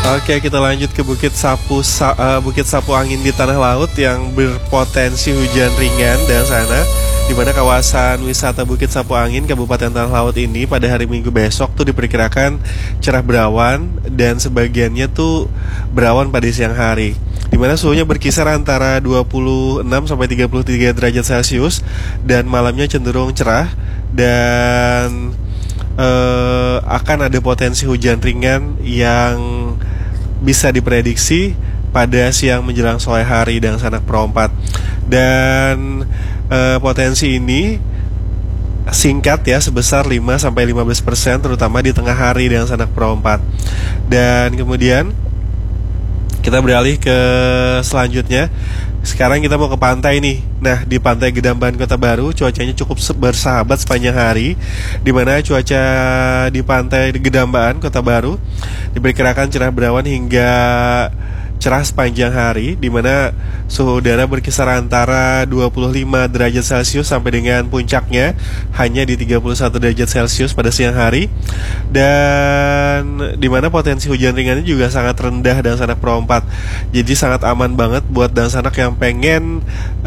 Oke, kita lanjut ke Bukit Sapu Angin di Tanah Laut yang berpotensi hujan ringan dan sana, di mana kawasan wisata Bukit Sapu Angin Kabupaten Tanah Laut ini pada hari Minggu besok tuh diperkirakan cerah berawan dan sebagiannya tuh berawan pada siang hari, di mana suhunya berkisar antara 26 sampai 33 derajat Celcius dan malamnya cenderung cerah dan akan ada potensi hujan ringan yang bisa diprediksi pada siang menjelang sore hari dan sanak perompat. Dan potensi ini singkat ya, sebesar 5-15% terutama di tengah hari dan sanak perompat. Dan kemudian kita beralih ke selanjutnya. Sekarang kita mau ke pantai nih. Nah, di Pantai Gedamban Kota Baru cuacanya cukup bersahabat sepanjang hari, di mana cuaca di Pantai Gedamban Kota Baru diperkirakan cerah berawan hingga cerah sepanjang hari, di mana suhu udara berkisar antara 25 derajat Celcius sampai dengan puncaknya hanya di 31 derajat Celcius pada siang hari, dan di mana potensi hujan ringannya juga sangat rendah dan sanak perompat. Jadi sangat aman banget buat dan sanak yang pengen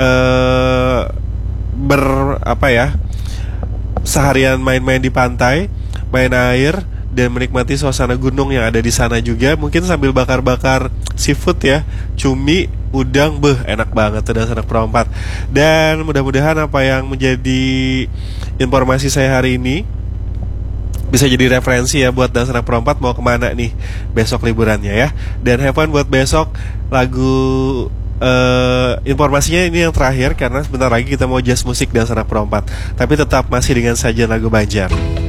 seharian main-main di pantai, main air dan menikmati suasana gunung yang ada di sana juga, mungkin sambil bakar-bakar seafood ya, cumi, udang, enak banget tuh dan sanak perompat. Dan mudah-mudahan apa yang menjadi informasi saya hari ini bisa jadi referensi ya buat dan sanak perompat mau kemana nih besok liburannya ya. Dan have fun buat besok. Lagu informasinya ini yang terakhir karena sebentar lagi kita mau jazz musik dan sanak perompat, tapi tetap masih dengan sajian lagu Banjar.